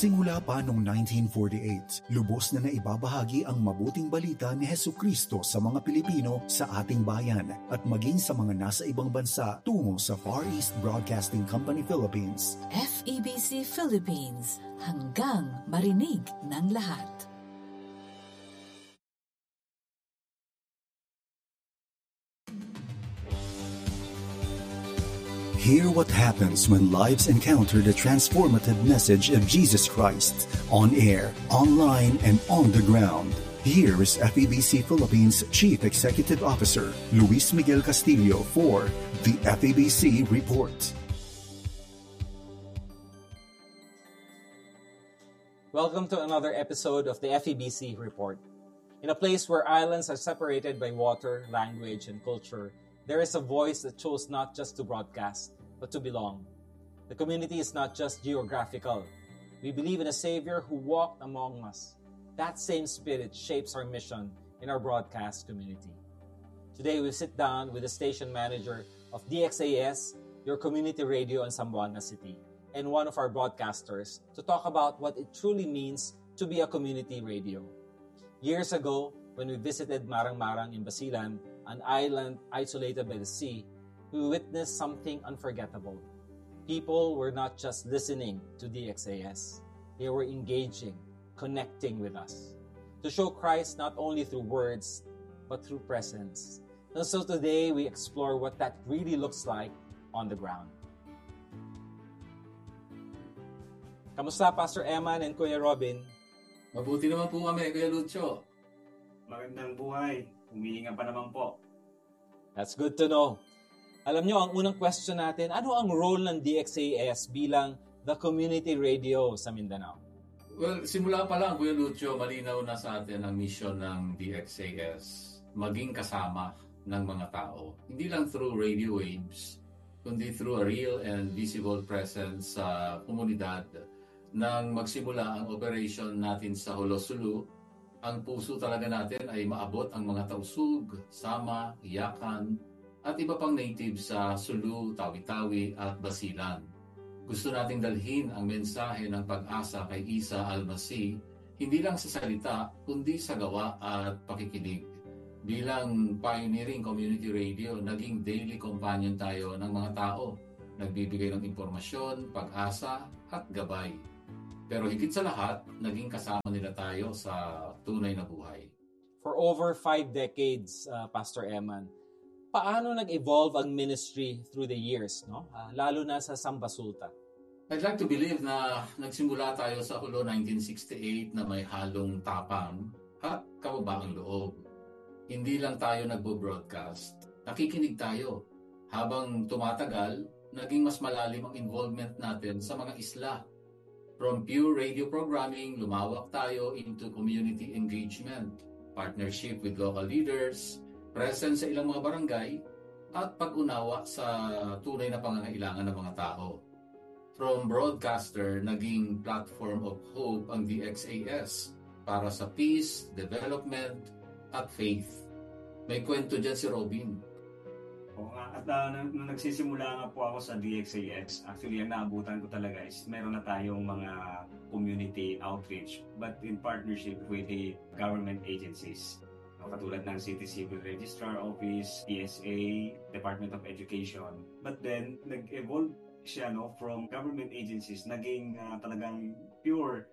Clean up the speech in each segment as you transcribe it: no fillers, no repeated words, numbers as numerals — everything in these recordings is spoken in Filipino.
Simula pa noong 1948, lubos na naibabahagi ang mabuting balita ni Hesukristo sa mga Pilipino sa ating bayan at maging sa mga nasa ibang bansa tungo sa Far East Broadcasting Company Philippines. FEBC Philippines, hanggang marinig ng lahat. Hear what happens when lives encounter the transformative message of Jesus Christ, on air, online, and on the ground. Here is FEBC Philippines Chief Executive Officer Luis Miguel Castillo for the FEBC Report. Welcome to another episode of the FEBC Report. In a place where islands are separated by water, language, and culture, there is a voice that chose not just to broadcast, but to belong. The community is not just geographical. We believe in a Savior who walked among us. That same spirit shapes our mission in our broadcast community. Today, we sit down with the station manager of DXAS, your community radio in Zamboanga City, and one of our broadcasters to talk about what it truly means to be a community radio. Years ago, when we visited Marang-Marang in Basilan, an island isolated by the sea, we witnessed something unforgettable. People were not just listening to DXAS. They were engaging, connecting with us, to show Christ not only through words, but through presence. And so today, we explore what that really looks like on the ground. Kamusta, Pastor Eman and Kuya Robin? Mabuti naman po kami, Kuya Lucio. Magandang buhay. Humihinga pa naman po. That's good to know. Alam nyo, ang unang question natin, ano ang role ng DXAS bilang the community radio sa Mindanao? Well, simula pa lang, Kuya Lucio, malinaw na sa atin ang mission ng DXAS, maging kasama ng mga tao. Hindi lang through radio waves, kundi through a real and visible presence sa komunidad. Nang magsimula ang operation natin sa Holosulu, ang puso talaga natin ay maabot ang mga Tausug, Sama, Iyakan, at iba pang native sa Sulu, Tawi-Tawi at Basilan. Gusto nating dalhin ang mensahe ng pag-asa kay Isa Almasi, hindi lang sa salita, kundi sa gawa at pakikinig. Bilang pioneering community radio, naging daily companion tayo ng mga tao. Nagbibigay ng impormasyon, pag-asa at gabay. Pero higit sa lahat, naging kasama nila tayo sa tunay na buhay. For over 5 decades, Pastor Eman, paano nag-evolve ang ministry through the years, no? Lalo na sa Sambasulta? I'd like to believe na nagsimula tayo sa Hulo 1968 na may halong tapang at kababaang loob. Hindi lang tayo nagbo-broadcast, nakikinig tayo. Habang tumatagal, naging mas malalim ang involvement natin sa mga isla. From pure radio programming, lumawak tayo into community engagement, partnership with local leaders, presence sa ilang mga barangay, at pag-unawa sa tunay na pangangailangan ng mga tao. From broadcaster, naging platform of hope ang DXAS para sa peace, development, at faith. May kwento dyan si Robin. Oo nga, at nung nagsisimula nga po ako sa DXAS, actually ang naabutan ko talaga is meron na tayong mga community outreach but in partnership with the government agencies. Katulad ng City Civil Registrar Office, PSA, Department of Education. But then, nag-evolve siya from government agencies, naging talagang pure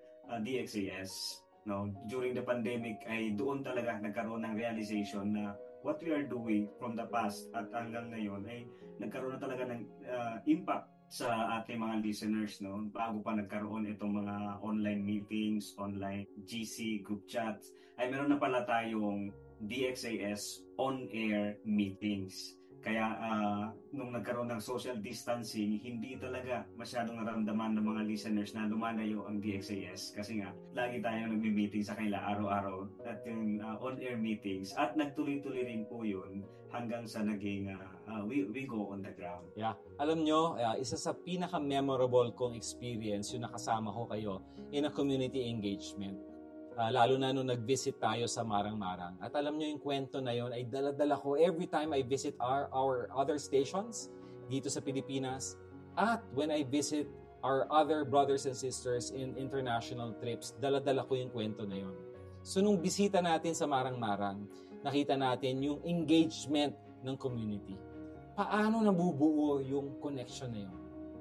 DXAS. During the pandemic ay doon talaga nagkaroon ng realization na what we are doing from the past at hanggang ngayon ay nagkaroon na talaga ng impact sa ating mga listeners, bago pa nagkaroon itong mga online meetings, online GC, group chats, ay meron na pala tayong DXAS on-air meetings. Kaya nung nagkaroon ng social distancing, hindi talaga masyadong naramdaman ng mga listeners na lumalayo ang DXAS kasi nga lagi tayong nagmi-meeting sa kanila araw-araw at yung on-air meetings at nagtuloy-tuloy rin po yun hanggang sa naging we go on the ground. Yeah. Alam nyo, isa sa pinaka-memorable kong experience yung nakasama ko kayo in a community engagement. Lalo na nung nag-visit tayo sa Marang-Marang. At alam nyo yung kwento na yun ay dala-dala ko every time I visit our other stations dito sa Pilipinas. At when I visit our other brothers and sisters in international trips, dala-dala ko yung kwento na yon. So nung bisita natin sa Marang-Marang, nakita natin yung engagement ng community. Paano nabubuo yung connection na yun?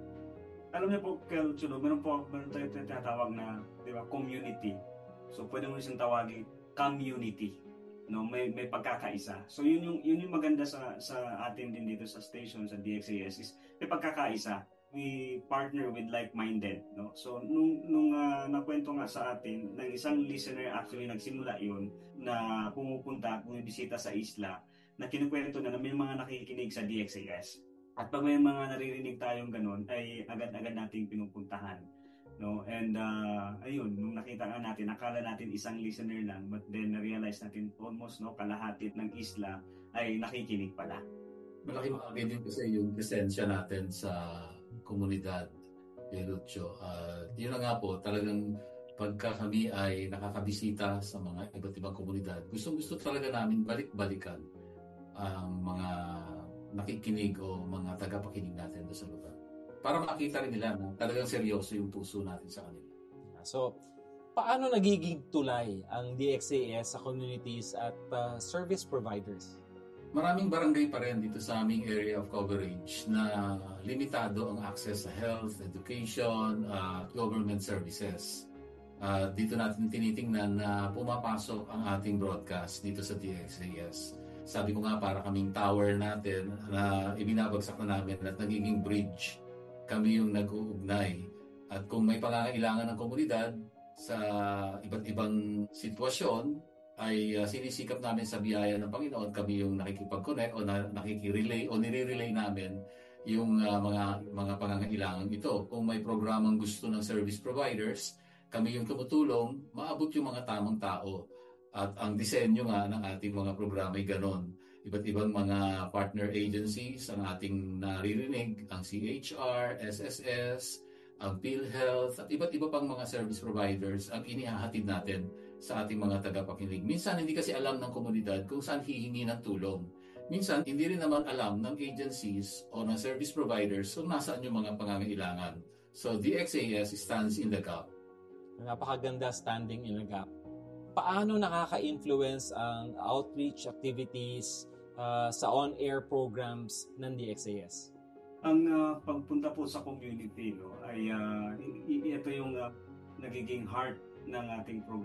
Alam niyo po, Kel Chulo, meron tayo tinatawag na, di ba, community. So pwede mo siyang tawagin community. No, may pagkakaisa. So yun yung maganda sa atin din dito sa station sa DXAS is may pagkakaisa. We partner with like-minded, no. So nung nakwento nga sa atin ng isang listener, actually nagsimula yun na pumupunta, bumibisita sa isla, na kinukwento na may mga nakikinig sa DXAS. At pag may mga naririnig tayong ganun, ay agad-agad nating pinupuntahan. No, and ayun, nung nakita nga natin, akala natin isang listener lang, but then na-realize natin almost kalahati ng isla ay nakikinig pala. Malaking bagay din kasi yung presensya natin sa komunidad, Lucio. Yun na nga po, talagang pagka kami ay nakakabisita sa mga iba't ibang komunidad, gusto talaga namin balik-balikan ang mga nakikinig o mga tagapakinig natin doon sa lugar. Para makita rin nila na talagang seryoso yung puso natin sa kanila. So, paano nagiging tulay ang DXAS sa communities at service providers? Maraming barangay pa rin dito sa aming area of coverage na limitado ang access sa health, education, government services. Dito natin tinitingnan na pumapasok ang ating broadcast dito sa DXAS. Sabi ko nga, para kaming tower natin na ibinabagsak na namin at nagiging bridge. Kami yung nag-uugnay. At kung may pangangailangan ng komunidad sa iba't ibang sitwasyon, ay sinisikap namin sa biyaya ng Panginoon, kami yung nakikipag-connect o nakikirelay o nire-relay namin yung mga pangangailangan ito. Kung may programang gusto ng service providers, kami yung tumutulong, maabot yung mga tamang tao. At ang disenyo nga ng ating mga programa ay ganon. Iba't ibang mga partner agencies ang ating naririnig, ang CHR, SSS, ang PhilHealth, at iba't iba pang mga service providers ang inihahatid natin sa ating mga tagapakinig. Minsan hindi kasi alam ng komunidad kung saan hihingi ng tulong. Minsan hindi rin naman alam ng agencies o ng service providers kung nasaan yung mga pangangailangan. So DXAS stands in the gap. Napakaganda, standing in the gap. Paano nakaka-influence ang outreach activities sa on-air programs ng DXAS? Ang pagpunta po sa community, no, ay ito yung nagiging heart ng ating program.